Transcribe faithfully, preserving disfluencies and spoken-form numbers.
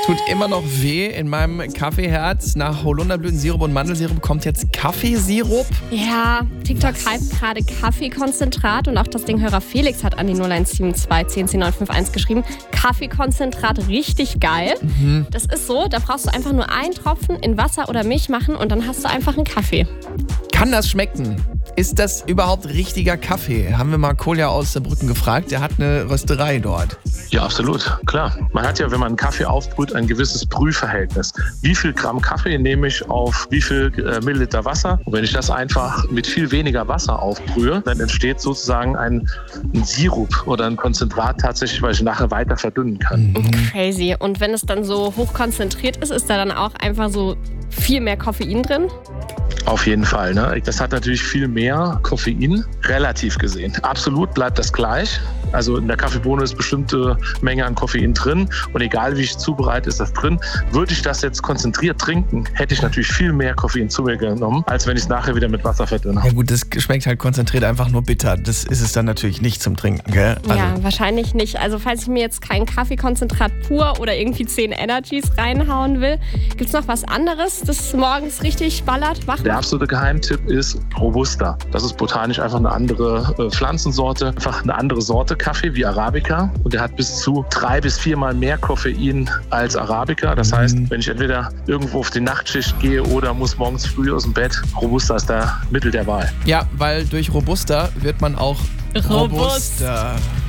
Tut immer noch weh in meinem Kaffeeherz. Nach Holunderblütensirup und Mandelsirup kommt jetzt Kaffeesirup. Ja, TikTok hypt gerade Kaffeekonzentrat und auch das Dinghörer Felix hat an die null eins sieben zwei zehn zehn neun fünf eins geschrieben. Kaffeekonzentrat richtig geil. Mhm. Das ist so, da brauchst du einfach nur einen Tropfen in Wasser oder Milch machen und dann hast du einfach einen Kaffee. Kann das schmecken? Ist das überhaupt richtiger Kaffee? Haben wir mal Kolja aus Saarbrücken gefragt. Der hat eine Rösterei dort. Ja, absolut, klar. Man hat ja, wenn man einen Kaffee aufbrüht, ein gewisses Brühverhältnis. Wie viel Gramm Kaffee nehme ich auf wie viel äh, Milliliter Wasser? Und wenn ich das einfach mit viel weniger Wasser aufbrühe, dann entsteht sozusagen ein, ein Sirup oder ein Konzentrat tatsächlich, weil ich nachher weiter verdünnen kann. Mhm. Crazy. Und wenn es dann so hoch konzentriert ist, ist da dann auch einfach so viel mehr Koffein drin? Auf jeden Fall. Ne? Das hat natürlich viel mehr Koffein, relativ gesehen. Absolut bleibt das gleich. Also in der Kaffeebohne ist bestimmte Menge an Koffein drin und egal wie ich zubereite, ist das drin. Würde ich das jetzt konzentriert trinken, hätte ich natürlich viel mehr Koffein zu mir genommen, als wenn ich es nachher wieder mit Wasser verdünne. Ja gut, das schmeckt halt konzentriert einfach nur bitter. Das ist es dann natürlich nicht zum Trinken, gell? Also ja, wahrscheinlich nicht. Also falls ich mir jetzt kein Kaffeekonzentrat pur oder irgendwie zehn Energies reinhauen will, gibt es noch was anderes, das morgens richtig ballert, wach macht? Der absolute Geheimtipp ist Robusta. Das ist botanisch einfach eine andere äh, Pflanzensorte, einfach eine andere Sorte Kaffee wie Arabica. Und der hat bis zu drei bis viermal mehr Koffein als Arabica. Das Mhm. heißt, wenn ich entweder irgendwo auf die Nachtschicht gehe oder muss morgens früh aus dem Bett, Robusta ist da Mittel der Wahl. ja, weil durch Robusta wird man auch Robust. robuster.